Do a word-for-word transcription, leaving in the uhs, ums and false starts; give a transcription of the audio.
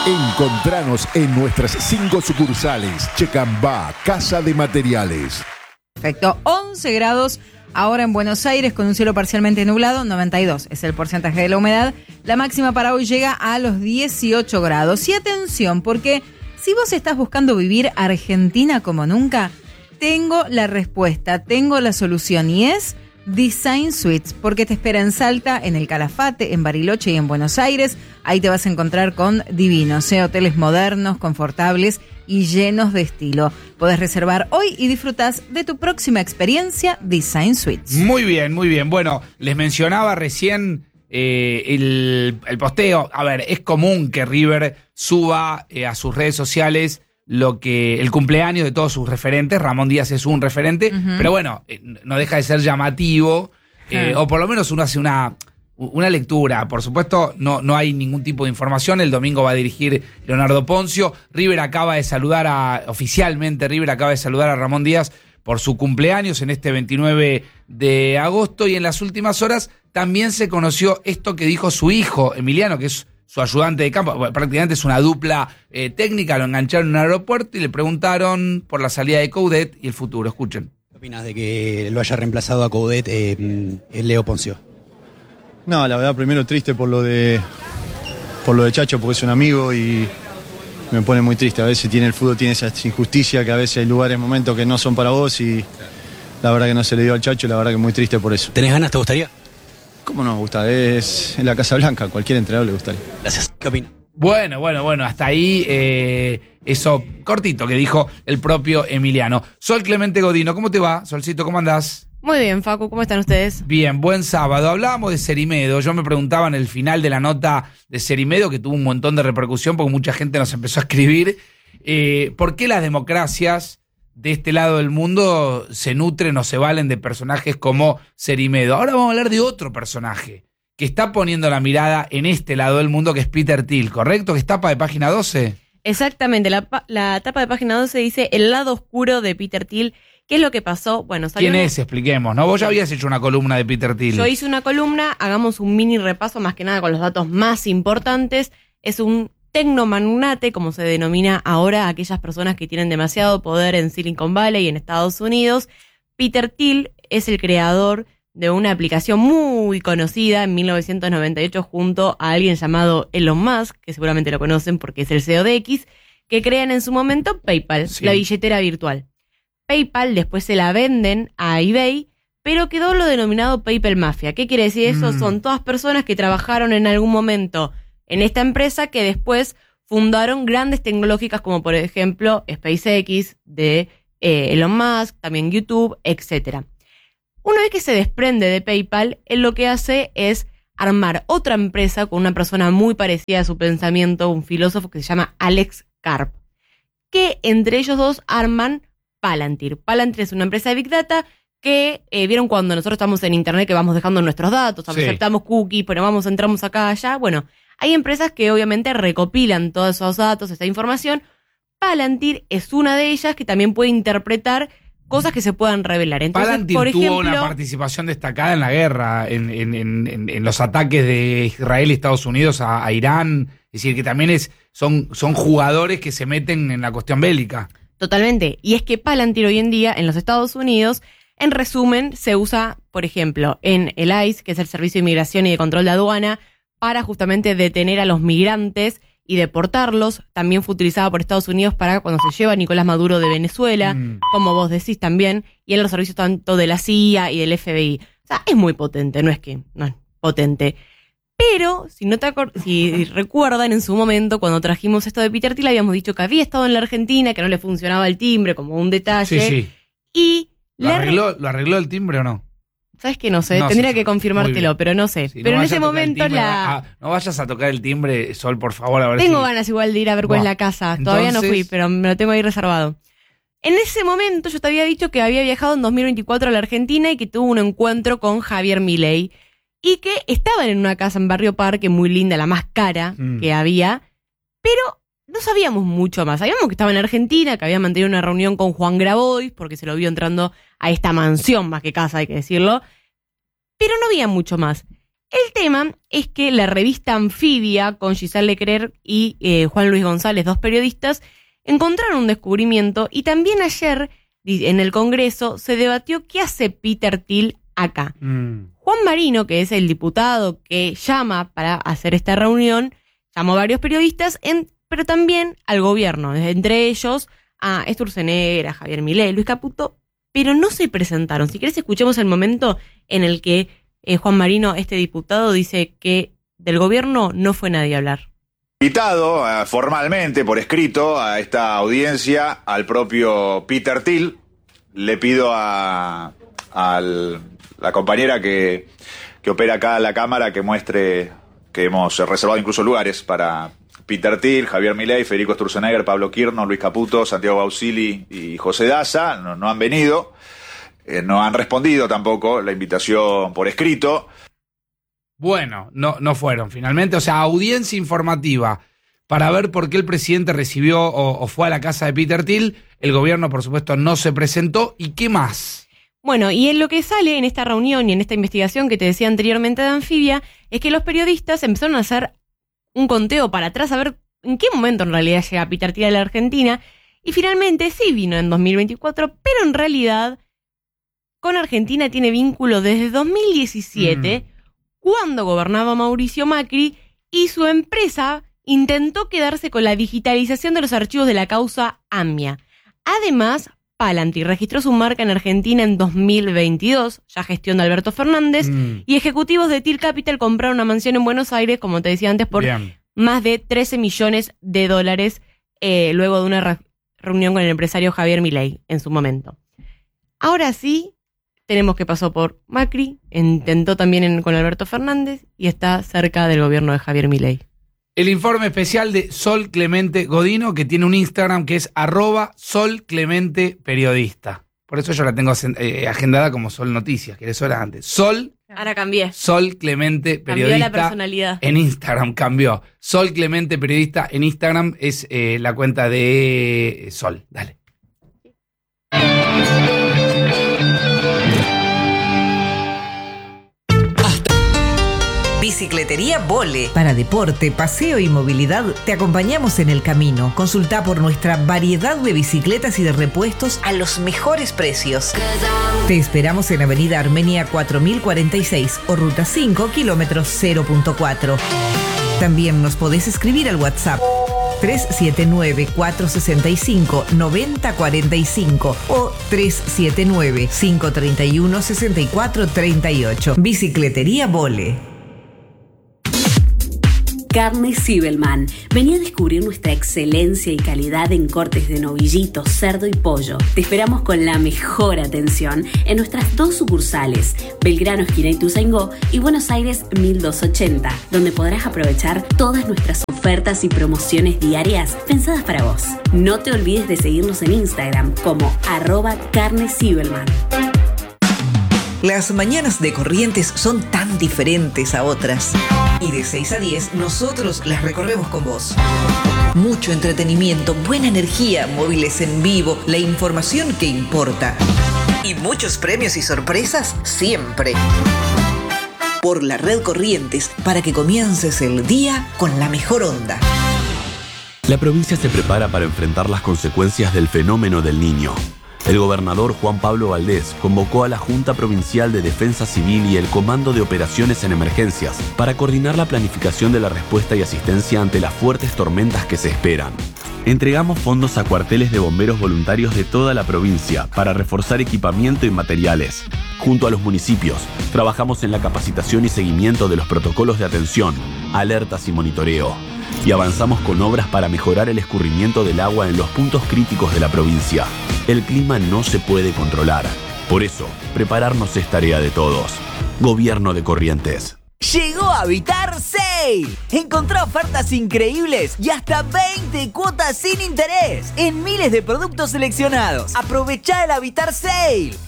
Encontranos en nuestras cinco sucursales. Checambá, Casa de Materiales. Perfecto, once grados ahora en Buenos Aires con un cielo parcialmente nublado, noventa y dos es el porcentaje de la humedad. La máxima para hoy llega a los dieciocho grados. Y atención, porque si vos estás buscando vivir Argentina como nunca, tengo la respuesta, tengo la solución y es Design Suites, porque te espera en Salta, en el Calafate, en Bariloche y en Buenos Aires. Ahí te vas a encontrar con divinos, ¿eh? Hoteles modernos, confortables y llenos de estilo. Podés reservar hoy y disfrutás de tu próxima experiencia Design Suites. Muy bien, muy bien. Bueno, les mencionaba recién eh, el, el posteo. A ver, es común que River suba eh, a sus redes sociales lo que el cumpleaños de todos sus referentes. Ramón Díaz es un referente, uh-huh. pero bueno, eh, no deja de ser llamativo, eh, uh-huh. o por lo menos uno hace una, una lectura. Por supuesto, no, no hay ningún tipo de información. El domingo va a dirigir Leonardo Poncio. River acaba de saludar a, oficialmente River acaba de saludar a Ramón Díaz por su cumpleaños en este veintinueve de agosto, y en las últimas horas también se conoció esto que dijo su hijo, Emiliano, que es su ayudante de campo. Bueno, prácticamente es una dupla eh, técnica. Lo engancharon en un aeropuerto y le preguntaron por la salida de Coudet y el futuro. Escuchen. ¿Qué opinas de que lo haya reemplazado a Coudet eh, Leo Poncio? No, la verdad, primero triste por lo de por lo de Chacho, porque es un amigo y me pone muy triste. A veces tiene el fútbol, tiene esa injusticia, que a veces hay lugares, momentos que no son para vos, y la verdad que no se le dio al Chacho, la verdad que muy triste por eso. ¿Tenés ganas? ¿Te gustaría? ¿Cómo no me gusta? Es en la Casa Blanca, cualquier entrenador le gustaría. Gracias. ¿Qué opinas? Bueno, bueno, bueno, hasta ahí eh, eso cortito que dijo el propio Emiliano. Sol Clemente Godino, ¿cómo te va? Solcito, ¿cómo andás? Muy bien, Facu, ¿cómo están ustedes? Bien, buen sábado. Hablábamos de Cerimedo. Yo me preguntaba en el final de la nota de Cerimedo, que tuvo un montón de repercusión porque mucha gente nos empezó a escribir, eh, ¿por qué las democracias de este lado del mundo se nutren o se valen de personajes como Cerimedo? Ahora vamos a hablar de otro personaje que está poniendo la mirada en este lado del mundo, que es Peter Thiel, ¿correcto? Que es tapa de Página doce. Exactamente, la, la tapa de Página doce dice el lado oscuro de Peter Thiel. ¿Qué es lo que pasó? Bueno, ¿quién una... es? Expliquemos, ¿no? Vos ya habías hecho una columna de Peter Thiel. Yo hice una columna, hagamos un mini repaso más que nada con los datos más importantes. Es un tecnomagnate, como se denomina ahora a aquellas personas que tienen demasiado poder en Silicon Valley y en Estados Unidos. Peter Thiel es el creador de una aplicación muy conocida en mil novecientos noventa y ocho junto a alguien llamado Elon Musk, que seguramente lo conocen porque es el C E O de X, que crean en su momento PayPal, sí. La billetera virtual. PayPal después se la venden a eBay, pero quedó lo denominado PayPal Mafia. ¿Qué quiere decir eso? Mm. Son todas personas que trabajaron en algún momento en esta empresa que después fundaron grandes tecnológicas como por ejemplo SpaceX de eh, Elon Musk, también YouTube, etcétera. Una vez que se desprende de PayPal, él lo que hace es armar otra empresa con una persona muy parecida a su pensamiento, un filósofo que se llama Alex Karp, que entre ellos dos arman Palantir. Palantir es una empresa de Big Data que eh, vieron cuando nosotros estamos en internet que vamos dejando nuestros datos, sí. aceptamos cookies, pero vamos, entramos acá, allá. Bueno, hay empresas que obviamente recopilan todos esos datos, esta información. Palantir es una de ellas que también puede interpretar cosas que se puedan revelar. Entonces, Palantir por ejemplo, tuvo una participación destacada en la guerra, en, en, en, en los ataques de Israel y Estados Unidos a, a Irán. Es decir, que también es, son, son jugadores que se meten en la cuestión bélica. Totalmente. Y es que Palantir hoy en día en los Estados Unidos, en resumen, se usa, por ejemplo, en el I C E, que es el Servicio de Inmigración y de Control de Aduana, para justamente detener a los migrantes y deportarlos. También fue utilizada por Estados Unidos para cuando se lleva a Nicolás Maduro de Venezuela, mm. como vos decís también, y en los servicios tanto de la C I A y del F B I. O sea, es muy potente, no es que no es potente. Pero, si no te acord- si recuerdan, en su momento, cuando trajimos esto de Peter Thiel, habíamos dicho que había estado en la Argentina, que no le funcionaba el timbre, como un detalle. Sí, sí. Y ¿Lo arregló, ¿Lo arregló el timbre o no? ¿Sabes qué? No sé, no tendría sé, que confirmártelo, pero no sé. Sí, pero no en ese momento timbre, la... ah, no vayas a tocar el timbre, Sol, por favor. A ver tengo si... ganas igual de ir a ver cuál es la casa. Entonces... Todavía no fui, pero me lo tengo ahí reservado. En ese momento yo te había dicho que había viajado en dos mil veinticuatro a la Argentina y que tuvo un encuentro con Javier Milei. Y que estaban en una casa en Barrio Parque, muy linda, la más cara mm. que había, pero no sabíamos mucho más. Sabíamos que estaba en Argentina, que había mantenido una reunión con Juan Grabois, porque se lo vio entrando a esta mansión, más que casa, hay que decirlo, pero no había mucho más. El tema es que la revista Anfibia, con Giselle Leclerc y eh, Juan Luis González, dos periodistas, encontraron un descubrimiento y también ayer en el Congreso se debatió qué hace Peter Thiel acá. Mm. Juan Marino, que es el diputado que llama para hacer esta reunión, llamó a varios periodistas, en, pero también al gobierno, entre ellos a Sturzenegger, a Javier Milei, Luis Caputo, pero no se presentaron. Si querés, escuchemos el momento en el que eh, Juan Marino, este diputado, dice que del gobierno no fue nadie a hablar. Invitado uh, formalmente, por escrito, a esta audiencia al propio Peter Thiel. Le pido a, a la compañera que, que opera acá en la Cámara que muestre que hemos reservado incluso lugares para Peter Thiel, Javier Milei, Federico Sturzenegger, Pablo Kirchner, Luis Caputo, Santiago Bausili y José Daza. No, no han venido, eh, no han respondido tampoco la invitación por escrito. Bueno, no, no fueron finalmente. O sea, audiencia informativa para ver por qué el presidente recibió o, o fue a la casa de Peter Thiel. El gobierno, por supuesto, no se presentó. ¿Y qué más? Bueno, y en lo que sale en esta reunión y en esta investigación que te decía anteriormente de Anfibia, es que los periodistas empezaron a hacer un conteo para atrás a ver en qué momento en realidad llega Peter Thiel a la Argentina. Y finalmente sí vino en dos mil veinticuatro, pero en realidad con Argentina tiene vínculo desde dos mil diecisiete, mm. cuando gobernaba Mauricio Macri, y su empresa intentó quedarse con la digitalización de los archivos de la causa AMIA. Además, Palantir registró su marca en Argentina en dos mil veintidós, ya gestión de Alberto Fernández, mm. y ejecutivos de Thiel Capital compraron una mansión en Buenos Aires, como te decía antes, por Bien. más de trece millones de dólares, eh, luego de una re- reunión con el empresario Javier Milei en su momento. Ahora sí, tenemos que pasó por Macri, intentó también en, con Alberto Fernández y está cerca del gobierno de Javier Milei. El informe especial de Sol Clemente Godino, que tiene un Instagram que es arroba Sol Clemente Periodista. Por eso yo la tengo eh, agendada como Sol Noticias, que eso era antes. Sol. Ahora cambié. Sol Clemente Periodista. Cambió la personalidad. En Instagram cambió. Sol Clemente Periodista en Instagram es eh, la cuenta de Sol. Dale. Bicicletería Vole. Para deporte, paseo y movilidad, te acompañamos en el camino. Consulta por nuestra variedad de bicicletas y de repuestos a los mejores precios. Te esperamos en Avenida Armenia cuatro mil cuarenta y seis o Ruta cinco, kilómetros cero punto cuatro. También nos podés escribir al WhatsApp tres siete nueve, cuatro seis cinco, nueve cero cuatro cinco o tres siete nueve, cinco tres uno, seis cuatro tres ocho. Bicicletería Vole. Carne Zibelman. Vení a descubrir nuestra excelencia y calidad en cortes de novillito, cerdo y pollo. Te esperamos con la mejor atención en nuestras dos sucursales, Belgrano, esquina Ituzaingó, y Buenos Aires mil doscientos ochenta, donde podrás aprovechar todas nuestras ofertas y promociones diarias pensadas para vos. No te olvides de seguirnos en Instagram como arroba carne Zibelman. Las mañanas de Corrientes son tan diferentes a otras. Y de seis a diez nosotros las recorremos con vos. Mucho entretenimiento, buena energía, móviles en vivo, la información que importa. Y muchos premios y sorpresas siempre. Por la red Corrientes, para que comiences el día con la mejor onda. La provincia se prepara para enfrentar las consecuencias del fenómeno del Niño. El gobernador Juan Pablo Valdés convocó a la Junta Provincial de Defensa Civil y el Comando de Operaciones en Emergencias para coordinar la planificación de la respuesta y asistencia ante las fuertes tormentas que se esperan. Entregamos fondos a cuarteles de bomberos voluntarios de toda la provincia para reforzar equipamiento y materiales. Junto a los municipios, trabajamos en la capacitación y seguimiento de los protocolos de atención, alertas y monitoreo. Y avanzamos con obras para mejorar el escurrimiento del agua en los puntos críticos de la provincia. El clima no se puede controlar. Por eso, prepararnos es tarea de todos. Gobierno de Corrientes. Llegó Habitar Sale. Encontrá ofertas increíbles y hasta veinte cuotas sin interés en miles de productos seleccionados. Aprovechá el Habitar Sale.